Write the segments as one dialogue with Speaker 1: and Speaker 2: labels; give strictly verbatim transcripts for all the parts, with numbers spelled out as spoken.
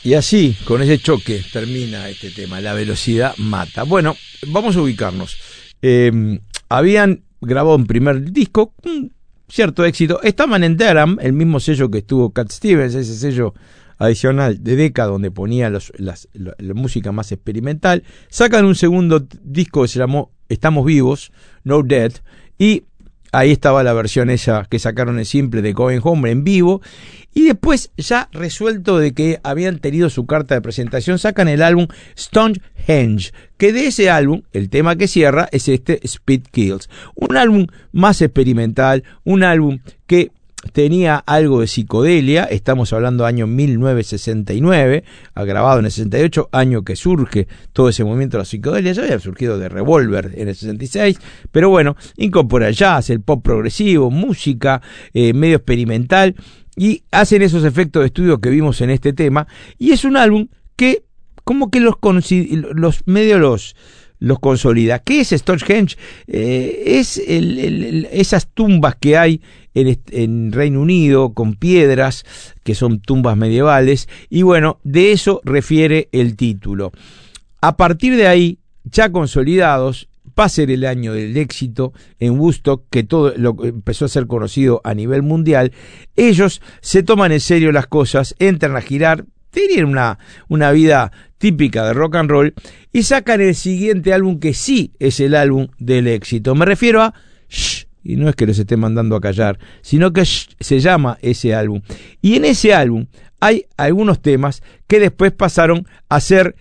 Speaker 1: Y así, con ese choque, termina este tema. La velocidad mata. Bueno, vamos a ubicarnos. Eh, habían grabado un primer disco, un cierto éxito. Estaban en Deram, el mismo sello que estuvo Cat Stevens, ese sello adicional de Decca, donde ponía los, las, la, la música más experimental. Sacan un segundo disco que se llamó Estamos Vivos, No Dead, y ahí estaba la versión esa que sacaron en simple de Going Home en vivo. Y después, ya resuelto de que habían tenido su carta de presentación, sacan el álbum Stonehenge, que de ese álbum, el tema que cierra es este Speed Kills. Un álbum más experimental, un álbum que tenía algo de psicodelia. Estamos hablando año mil novecientos sesenta y nueve, ha grabado en el sesenta y ocho, año que surge todo ese movimiento de la psicodelia. Ya había surgido de Revolver en el sesenta y seis, pero bueno, incorpora jazz, el pop progresivo, música eh, medio experimental, y hacen esos efectos de estudio que vimos en este tema. Y es un álbum que como que los, los medio los los consolida. ¿Qué es Stonehenge? Eh, es el, el, el, esas tumbas que hay en, en Reino Unido con piedras, que son tumbas medievales, y bueno, de eso refiere el título. A partir de ahí, ya consolidados, va a ser el año del éxito en Woodstock, que todo lo empezó a ser conocido a nivel mundial. Ellos se toman en serio las cosas, entran a girar, tienen una, una vida típica de rock and roll, y sacan el siguiente álbum que sí es el álbum del éxito. Me refiero a Shh, y no es que los esté mandando a callar, sino que Shh, se llama ese álbum. Y en ese álbum hay algunos temas que después pasaron a ser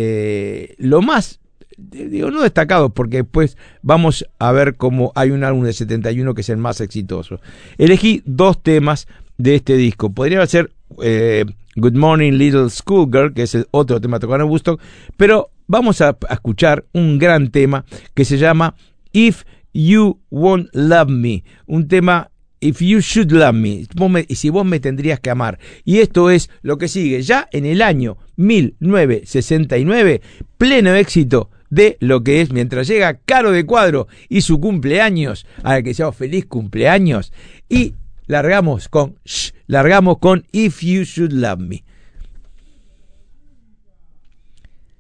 Speaker 1: eh, lo más, digo, no destacados, porque después vamos a ver cómo hay un álbum de setenta y uno que es el más exitoso. Elegí dos temas de este disco. Podría ser eh, Good Morning Little Schoolgirl, que es el otro tema tocado en Woodstock, pero vamos a, a escuchar un gran tema que se llama If You Won't Love Me, un tema If You Should Love Me, vos me, y si vos me tendrías que amar. Y esto es lo que sigue, ya en el año mil novecientos sesenta y nueve, pleno éxito de lo que es Mientras llega Caro de Cuadro y su cumpleaños, a la que sea feliz cumpleaños, y largamos con shh, largamos con If You Should Love Me.